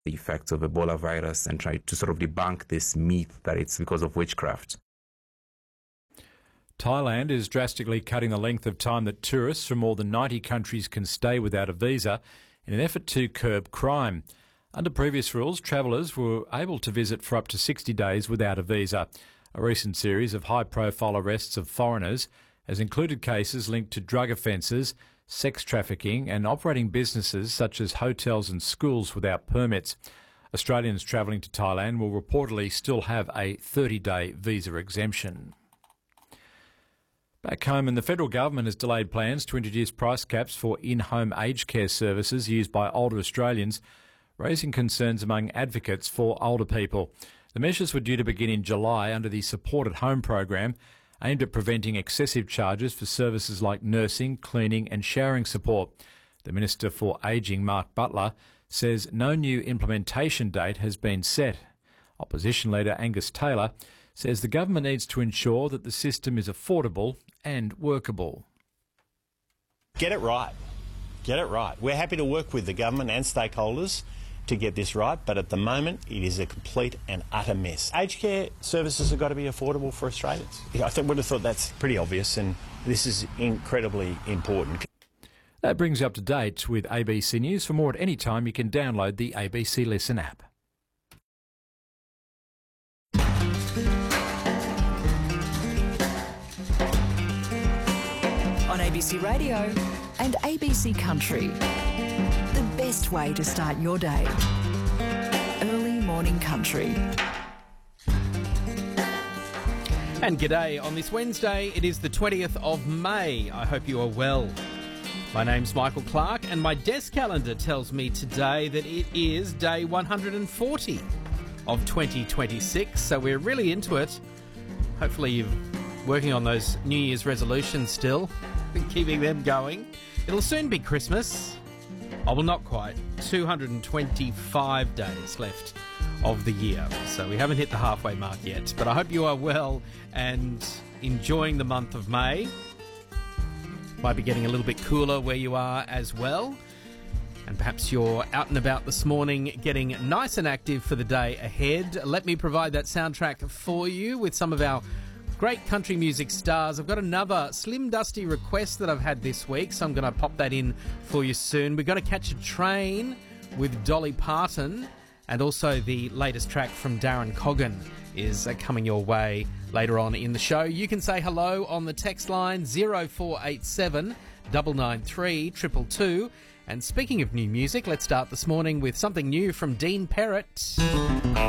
the effects of Ebola virus and try to sort of debunk this myth that it's because of witchcraft. Thailand is drastically cutting the length of time that tourists from more than 90 countries can stay without a visa in an effort to curb crime. Under previous rules, travellers were able to visit for up to 60 days without a visa. A recent series of high-profile arrests of foreigners has included cases linked to drug offences, sex trafficking and operating businesses such as hotels and schools without permits. Australians travelling to Thailand will reportedly still have a 30-day visa exemption. Back home, and the federal government has delayed plans to introduce price caps for in-home aged care services used by older Australians, raising concerns among advocates for older people. The measures were due to begin in July under the Support at Home program, aimed at preventing excessive charges for services like nursing, cleaning and showering support. The Minister for Ageing, Mark Butler, says no new implementation date has been set. Opposition leader Angus Taylor says the government needs to ensure that the system is affordable and workable. Get it right. Get it right. We're happy to work with the government and stakeholders to get this right, but at the moment it is a complete and utter mess. Aged care services have got to be affordable for Australians. I would have thought that's pretty obvious, and this is incredibly important. That brings you up to date with ABC News. For more at any time, you can download the ABC Listen app. On ABC Radio and ABC Country. The best way to start your day. Early morning country. And g'day on this Wednesday. It is the 20th of May. I hope you are well. My name's Michael Clark and my desk calendar tells me today that it is day 140 of 2026. So we're really into it. Hopefully you're working on those New Year's resolutions still and keeping them going. It'll soon be Christmas. Oh, well, not quite. 225 days left of the year. So we haven't hit the halfway mark yet. But I hope you are well and enjoying the month of May. Might be getting a little bit cooler where you are as well. And perhaps you're out and about this morning getting nice and active for the day ahead. Let me provide that soundtrack for you with some of our great country music stars. I've got another Slim Dusty request that I've had this week, so I'm going to pop that in for you soon. We're going to catch a train with Dolly Parton, and also the latest track from Darren Coggan is coming your way later on in the show. You can say hello on the text line 0487 993 222. And speaking of new music, let's start this morning with something new from Dean Perrott.